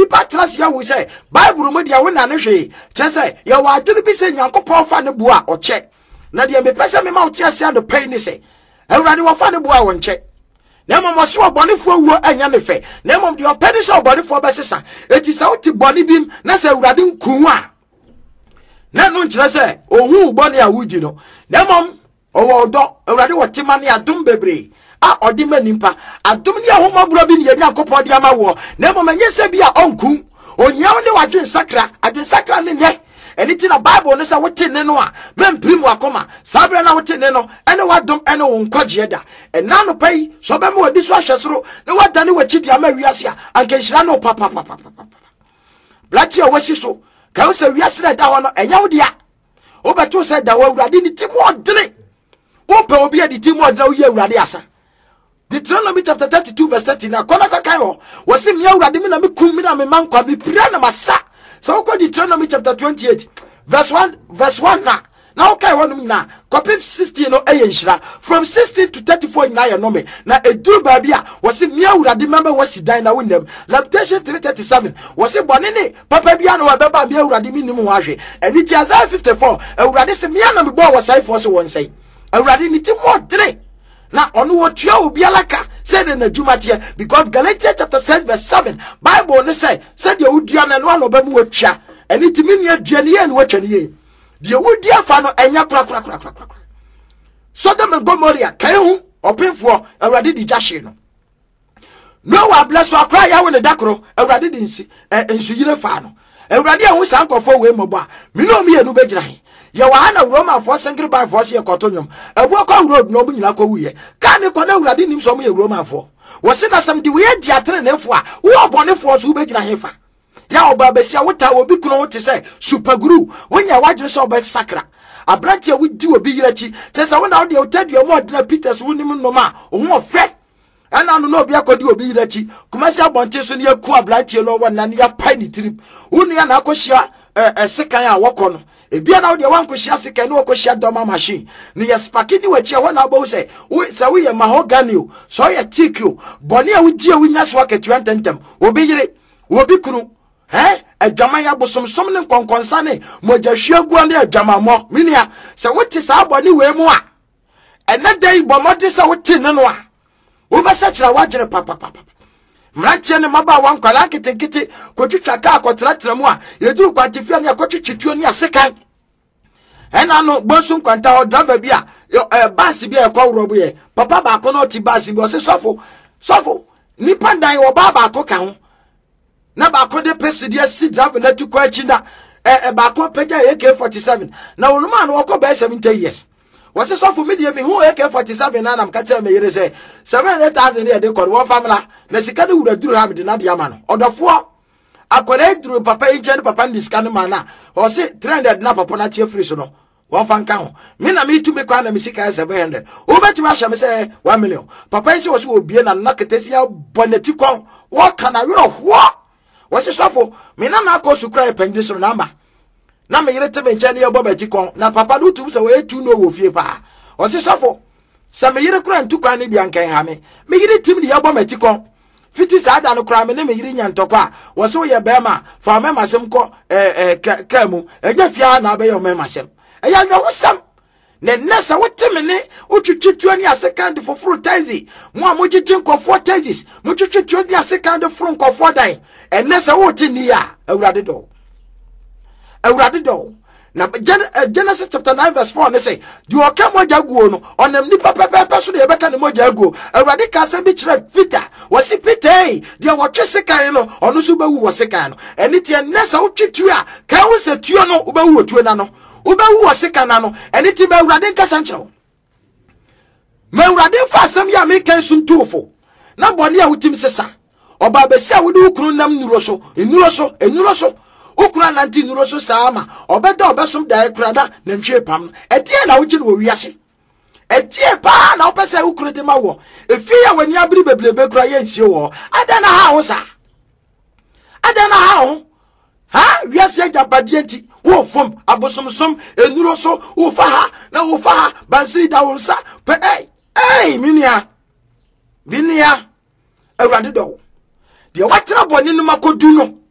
nipa trust ya wo say Bible mu dia wo na ne hwe che say ya wa adwene bi say Nyankopɔn fa ne boa o che na dia me pese me ma wo tie ase ado pay ni say Awurade wo fa ne boa wo nche na mama so obonefo wuo anya ne fe na mama dia opedi so obonefo besesa eti sa wo ti boni bim na say Awurade nku a na no nkyere say ohu boni a wudi no na mama owo do Awurade wo ti mane adom bebre a odima nimpa adom ni ahomabro bi ne Nyankopɔn dia ma wo na mama nyese bi a onku onyaw ne wadwen sakra adwen sakra ne ne anything na Bible no say wote ne no a memprim wakoma sabre na wote ne no ene wadom ene wo nkwaje da ena no pai so be me wadi so ahwesoro ne wadane wachi dia ma wiase a anka nhira no papa blati o wasi so ka wo say wiase na da ho no enya wo dia wo beto say da wo Awurade ni ti mo dene wo pe obi adi ti mo dene wo ye Awurade asa Deuteronomy chapter 32 verse 30 na kona kakai ho wo se me Awurade me na me kum me na me mankwa me pira na masa. So we Deuteronomy chapter 28 verse 1 now okay one na copy 16 no eyenhira from 16 to 34 na ye no me na eduru ba bia was me Awurade member was dan na wonam Lamentation 3:37 was bone ne papa bia na wabeba bia Awurade mi nim ho ahwe eni ti Isaiah 54 Awurade se me na me bo wasai for so won say Awurade ni ti mo dre na onu wo tua obi alaka said in the Jumatia because Galatians chapter 7 verse 7 Bible no say said the udua na no ba mu watua eni ti me nua dua ne ye ne watwa ne ye de udia fa no enya kra Sodom and Gomorrah kai hu openfo Awurade di jahye no Noah bless wa kra ya wo ne dakoro Awurade di nsi nsuyire fa no Awurade ahu sankofo we mobo a me no me enu begira he ye wa na Roma for sengre by force ye kotonyom ebu ko road no bu nyina ko wuye ka ne ko na Awurade nim so mo ye Roma for wo se na sam di we di atere nefo a wo obonefo so begira he fa ya oba besia wota obi kuno wote say super guru wonya wadre so oba sakra abrantia wudi obi yirachi tesa wona wo de otadua mo odna Peters wonim no ma wo fe ana no obi akodi obi yirachi kumasi abonte so ne yaku abrantia no wona ne ya pai ni trip wonu ya na akohia sekan a wokɔ no ebia na wo de wankohia sekan no wakohia doma machine ne ya spakidi wachi wona abo say wo ye mahogany o so ye teak o boni a wudi a wunya so akatua ntentem obi yire obi kunu adwama ya bosomsom ne konkonsa ne mogahwiagua ne adwamamo minia se wote sa abone we mu a ena dai bomode se wote ne no a wo besa kira wagere papa mrantie ne maba wankwala ketekete kotwitwa ka akotratra mu a yeduru kwantifia ne akotwitwituo ne asekan ena no bonsu kwanta o driver bia bus bia ekowro ye papa ba ko no ti bus bi o se sofo nipa dan wo baba ko ka ho na ba ko de presidia si driver na tu kwa chi na ba ko peja AK47 na wonuma na wako ba 70 years wase so for media me hu AK47 na nam ka tell me yere say 700,000 e de ko one family na sika de wura duru ha me de na dia ma no odofo akore duru papa inche papa ndi sika no ma na o se 300 na papa na tie free so no one fan kan me na me tu me kwa na me sika 700 o beti ma sha me say 1 million papa isi was obie na na ketesi ya boneti kon what can I of what wase sofo me na na akosu kra epende so namba na me yire teme nche ne yobo beti kon na papa do tu so we tu no wo fie pa wase sofo sa me yire kra ntu kwa ne bia nkan ha me yire tim ne yobo beti kon fiti sa ada no kra me ne me yire nya ntokwa wase wo ye bema fa me masem ko kamu eja fia na be yo me masem eya no wosam ne nesa woteme ne otwitwitwa ni asekand for fruit taxi mo amogiti nkofo taxis mo twitwitwa ni asekand for nkofo dan enesa wotini ya Awurade do na Genesis chapter 9 verse 4 ne say di okamo jaguo no onam ni papa so de beka ne mo jaguo Awurade ka se bi kire Peter wasi Peter di wotwe sekan no ono so bawu wosekan no eni tie nesa wotwitwa ka wo se tuo no ubawu otuo na no ubawu wosekan na no eni tie Awurade ka sanchero me Awurade fa asem ya me kan suntufo na boni a wutim sesa oba besi a wudi ukuru nam nuro so ukura nanti nuro so sama obeda obesom da ekrada na ntwe pam edie na wugi no wiase edie pa na opese ukuru de mawo efi ya wani abiri beblebe kura ye nsie wo adana ha wo sa adana ha ho ha wiase jabade enti wo fom abosomsom enuro so wo fa ha na wo fa ha bansiri da wo sa pe minia Awurade do de watera boni no makodu no